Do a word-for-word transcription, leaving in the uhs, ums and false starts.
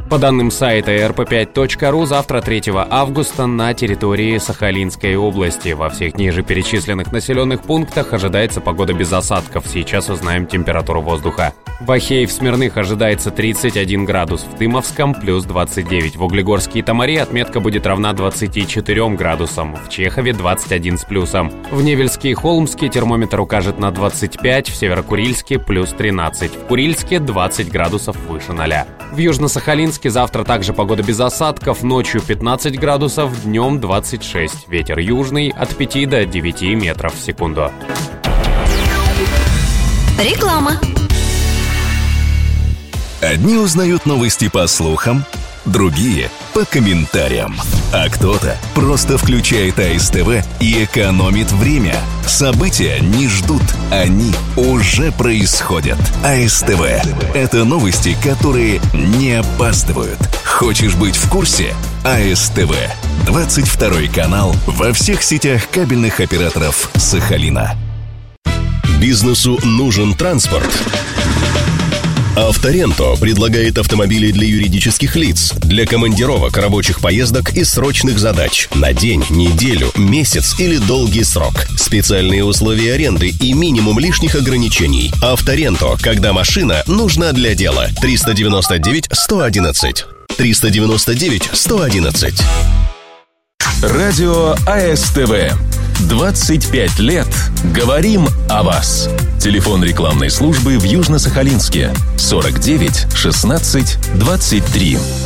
По данным сайта эр пэ пять точка ру, завтра, третьего августа, на территории Сахалинской области во всех ниже перечисленных населенных пунктах ожидается погода без осадков. Сейчас узнаем температуру воздуха. В Ахее и в Смирных ожидается тридцать один градус, в Дымовском плюс двадцать девять, в Углегорске и Тамаре отметка будет равна двадцати четырем градусам, в Чехове двадцать один с плюсом. В Невельске и Холмске термометр укажет на двадцать пять, в Северокурильске плюс тринадцать, в Курильске двадцать градусов выше ноля. В Южно-Сахалинске завтра также погода без осадков, ночью пятнадцать градусов, днем двадцать шесть, ветер южный от пяти до девяти метров в секунду. Реклама. Одни узнают новости по слухам, другие — по комментариям. А кто-то просто включает а эс тэ вэ и экономит время. События не ждут, они уже происходят. а эс тэ вэ — это новости, которые не опаздывают. Хочешь быть в курсе? а эс тэ вэ. двадцать второй канал во всех сетях кабельных операторов Сахалина. Бизнесу нужен транспорт. Авторенто предлагает автомобили для юридических лиц, для командировок, рабочих поездок и срочных задач на день, неделю, месяц или долгий срок. Специальные условия аренды и минимум лишних ограничений. Авторенто, когда машина нужна для дела. триста девяносто девять сто одиннадцать. триста девяносто девять сто одиннадцать. Радио а эс тэ вэ. двадцать пять лет говорим о вас. Телефон рекламной службы в Южно-Сахалинске сорок девять шестнадцать двадцать три.